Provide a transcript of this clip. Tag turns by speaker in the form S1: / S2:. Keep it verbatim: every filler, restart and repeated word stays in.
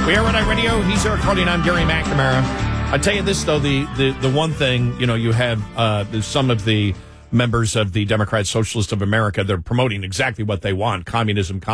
S1: We are Red Eye Radio. He's Eric Harley, and I'm Gary McNamara. I tell you this, though, the, the, the one thing, you know, you have uh, some of the members of the Democrat Socialist of America, they're promoting exactly what they want, communism,